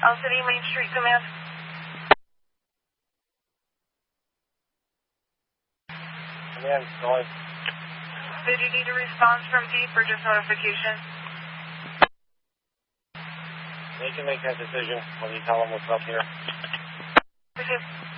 El City Main Street Command. Command, go ahead. Did you need a response from Deep or just notification? They can make that decision when you tell them what's up here. Okay.